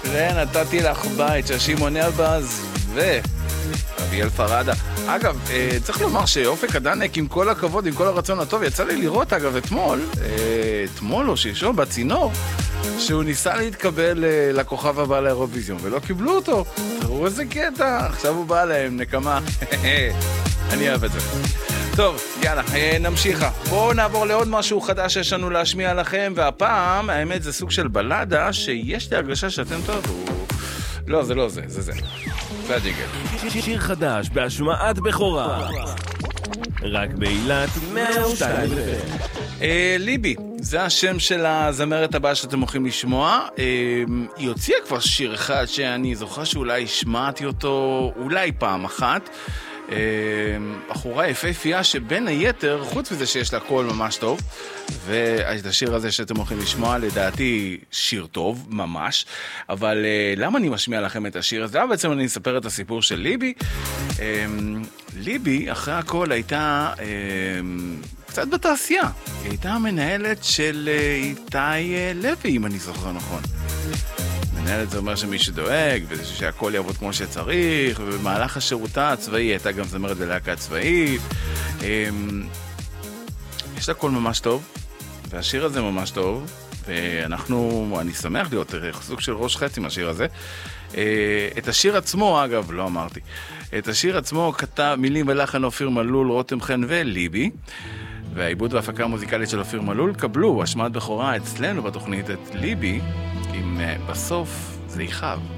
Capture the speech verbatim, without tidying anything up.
ונתתי לך בית של שמעון אלבז ואביאל פרדה. אגב, צריך לומר שאופק הדנק, עם כל הכבוד, עם כל הרצון הטוב, יצא לי לראות, אגב, אתמול, אתמול או שישום בצינור, שהוא ניסה להתקבל לכוכב הבא לאירוויזיון, ולא קיבלו אותו. תראו איזה קטע, עכשיו הוא בא להם, נקמה. אני אוהב את זה. טוב, יאללה, נמשיכה. בואו נעבור לעוד משהו חדש שיש לנו להשמיע לכם, והפעם, האמת, זה סוג של בלדה, שיש לי הרגשה שאתם תאהבו. לא, זה לא זה, זה זה. זה הדיגל. שיר חדש בהשמעת בכורה. רק באילת מאה ושתיים. ליבי, זה השם של הזמרת הבאה שאתם הולכים לשמוע. היא הוציאה כבר שיר אחד שאני זוכר שאולי השמעתי אותו אולי פעם אחת. בחורה יפהפייה שבין היתר, חוץ מזה שיש לה קול ממש טוב, ואת השיר הזה שאתם הולכים לשמוע, לדעתי שיר טוב ממש. אבל למה אני משמיע לכם את השיר הזה? למה בעצם אני אספר את הסיפור של ליבי? ליבי אחרי הכל הייתה קצת בתעשייה. היא הייתה מנהלת של איתי לוי, אם אני זוכר נכון. מנהלת זה אומר שמישהו דואג, ושהכל יעבוד כמו שצריך, ובמהלך השירותה הצבאי הייתה גם זמרת בלהקה צבאית. יש לה קול ממש טוב, והשיר הזה ממש טוב, ואנחנו, אני שמח להיות סוג של ראש חץ עם השיר הזה. את השיר עצמו, אגב, לא אמרתי, את השיר עצמו כתב מילים ולחן אופיר מלול, רותם חן וליבי, והעיבוד וההפקה המוזיקלית של אופיר מלול קבלו השמעת בכורה אצלנו בתוכנית את ליבי, עם בסוף זה יכאב.